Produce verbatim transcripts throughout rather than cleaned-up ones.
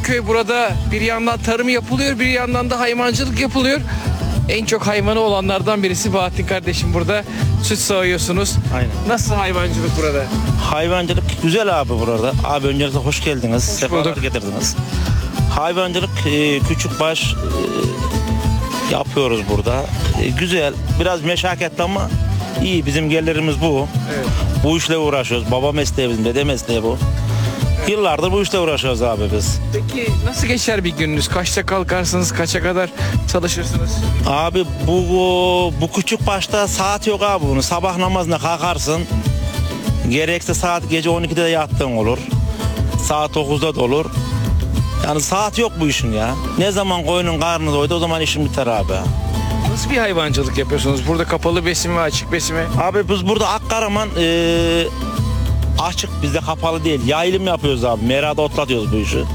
köy. Burada bir yandan tarım yapılıyor, bir yandan da hayvancılık yapılıyor. En çok hayvanı olanlardan birisi Bahattin kardeşim burada. Süt sağıyorsunuz. Aynen. Nasıl hayvancılık burada? Hayvancılık güzel abi burada. Abi öncelikle hoş geldiniz. Hoş Sefalar bulduk. getirdiniz. Hayvancılık e, küçük baş e, yapıyoruz burada. E, güzel. Biraz meşakkatli ama iyi. Bizim gelirimiz bu. Evet. Bu işle uğraşıyoruz. Baba mesleği bizim, dede mesleği bu. Yıllardır bu işle uğraşıyoruz abi biz. Peki nasıl geçer bir gününüz? Kaçta kalkarsınız? Kaça kadar çalışırsınız? Abi bu bu küçük başta saat yok abi bunu. Sabah namazına kalkarsın. Gerekse saat gece on ikide de yattığın olur. Saat dokuzda da olur. Yani saat yok bu işin ya. Ne zaman koyunun karnı doydu o zaman işin biter abi. Nasıl bir hayvancılık yapıyorsunuz? Burada kapalı besim mi, açık besim mi? Abi biz burada Akkaraman eee açık, bizde kapalı değil. Yayılım yapıyoruz abi. Merada otlatıyoruz bu işi.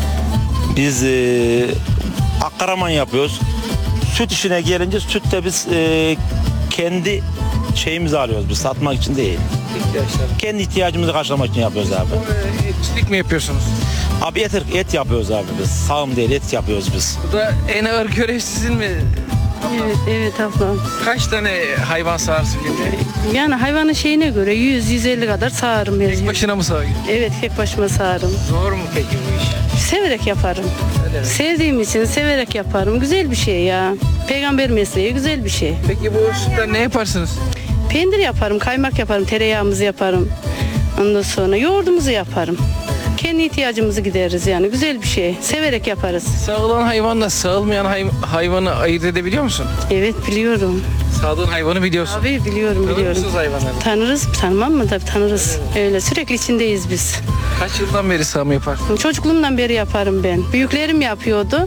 Biz eee Akkaraman yapıyoruz. Süt işine gelince süt de biz eee, kendi şeyimizi alıyoruz biz. Satmak için değil. İhtiyaçlar. Kendi ihtiyacımızı karşılamak için yapıyoruz abi. Etçilik mi yapıyorsunuz? Abi et, et yapıyoruz abi biz. Sağım değil, et yapıyoruz biz. Bu da en ağır görev sizin mi? Evet, evet ablam. Kaç tane hayvan sağarsın günde? Yani hayvanın şeyine göre yüz yüz elli kadar sağarım. Tek başına mı sağıyorsun? Evet, tek başıma sağarım. Zor mu peki bu iş? Severek yaparım. Öyle mi? Sevdiğim için severek yaparım. Güzel bir şey ya. Peygamber mesleği güzel bir şey. Peki bu sütten ne yaparsınız? Peynir yaparım, kaymak yaparım, tereyağımızı yaparım. Ondan sonra yoğurdumuzu yaparım. Kendi ihtiyacımızı gideririz yani. Güzel bir şey. Severek yaparız. Sağılan hayvanla sağılmayan hay- hayvanı ayırt edebiliyor musun? Evet, biliyorum. Sağdığın hayvanı biliyorsun. Abi biliyorum, Tanır biliyorum. mısınız hayvanları? Tanırız, tanımam mı? Tabii tanırız. Öyle sürekli içindeyiz biz. Kaç yıldan beri sağım yaparsın? Çocukluğumdan beri yaparım ben. Büyüklerim yapıyordu.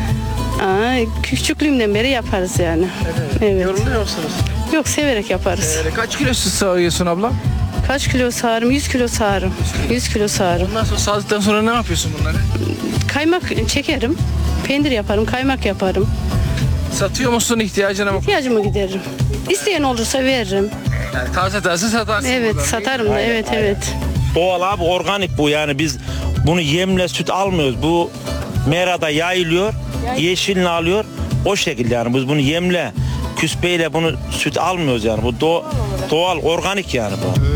Aa, küçüklüğümden beri yaparız yani. Evet. Yoruluyor musunuz? Yok, severek yaparız. Öyle kaç kilo süt sağıyorsun abla? Kaç kilo sağarım? yüz kilo sağarım. yüz kilo sağarım. Ondan sonra sağdıktan sonra ne yapıyorsun bunları? Kaymak çekerim. Peynir yaparım, kaymak yaparım. Satıyor musun, ihtiyacına mı? İhtiyacımı gideririm. İsteyen olursa veririm. Yani taze taze satarsın. Evet, buradan. satarım da. Evet, evet. Doğal abi, organik bu yani. Biz bunu yemle süt almıyoruz. Bu merada yayılıyor, yeşilini alıyor. O şekilde yani biz bunu yemle, küspeyle bunu süt almıyoruz yani. Bu doğal, doğal organik yani bu.